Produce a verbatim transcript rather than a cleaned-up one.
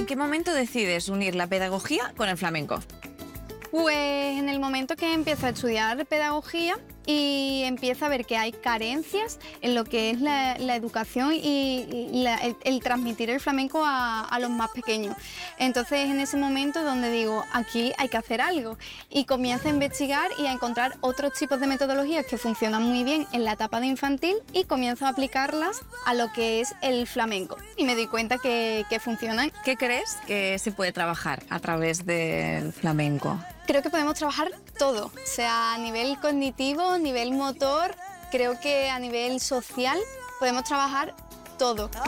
qué momento decides unir la pedagogía con el flamenco? Pues en el momento que empiezo a estudiar pedagogía y empiezo a ver que hay carencias en lo que es la, la educación y, y la, el, el transmitir el flamenco a, a los más pequeños. Entonces en ese momento donde digo, aquí hay que hacer algo, y comienzo a investigar y a encontrar otros tipos de metodologías que funcionan muy bien en la etapa de infantil y comienzo a aplicarlas a lo que es el flamenco. Y me doy cuenta que, que funcionan. ¿Qué crees que se puede trabajar a través del flamenco? Creo que podemos trabajar todo, o sea, a nivel cognitivo, a nivel motor, creo que a nivel social podemos trabajar todo.